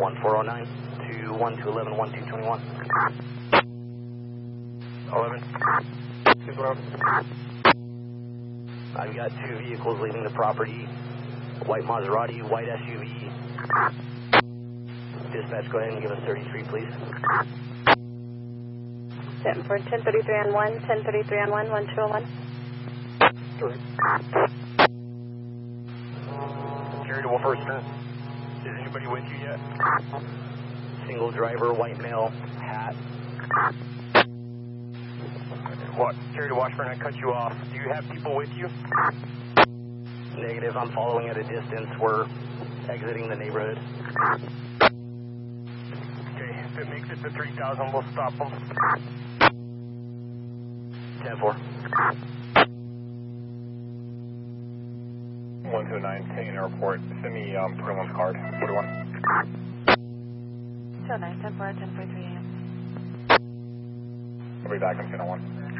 1409 to 1211, 1221. 11. I've got two vehicles leaving the property. White Maserati, white SUV. Dispatch, go ahead and give us 33, please. Set for 1033 on 1, 1033 on 1, 1201. Carry to Wolferston. Is anybody with you yet? Single driver, white male, hat. What? Carry to Washburn, I cut you off. Do you have people with you? Negative, I'm following at a distance. We're exiting the neighborhood. Okay, if it makes it to 3000, we'll stop them. 10-4. 129, taking a report. Send me 21's card. 41. 209, 10-4, 10:43 a.m. I'll be back on channel 1.